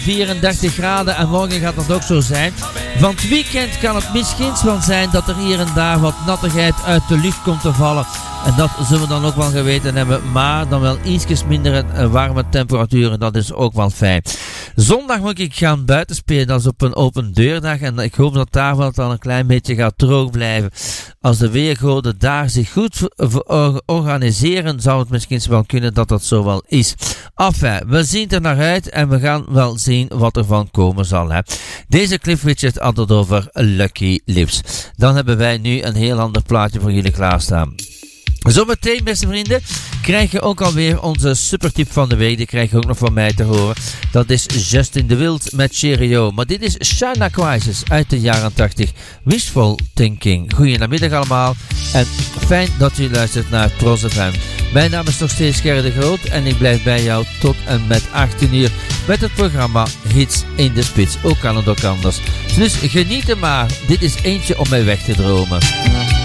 34 graden en morgen gaat dat ook zo zijn. Van het weekend kan het misschien wel zijn dat er hier en daar wat nattigheid uit de lucht komt te vallen. En dat zullen we dan ook wel geweten hebben. Maar dan wel iets minder warme temperaturen. Dat is ook wel fijn. Zondag moet ik gaan buiten spelen. Dat is op een open deurdag. En ik hoop dat daar wel dan een klein beetje gaat droog blijven. Als de weergoden daar zich goed organiseren, zou het misschien wel kunnen dat dat zo wel is. Enfin, we zien er naar uit en we gaan wel zien wat er van komen zal. Hè. Deze Cliff Richard had het over Lucky Lips. Dan hebben wij nu een heel ander plaatje voor jullie klaarstaan. Zometeen, beste vrienden, krijg je ook alweer onze supertip van de week. Die krijg je ook nog van mij te horen. Dat is Justin de Wild met Cheerio. Maar dit is China Crisis uit de jaren 80. Wishful Thinking. Goedenamiddag allemaal. En fijn dat u luistert naar Pros FM. Mijn naam is nog steeds Gerrit de Groot. En ik blijf bij jou tot en met 18 uur. Met het programma Hits in de Spits. Ook kan het ook anders. Dus geniet er maar. Dit is eentje om mij weg te dromen.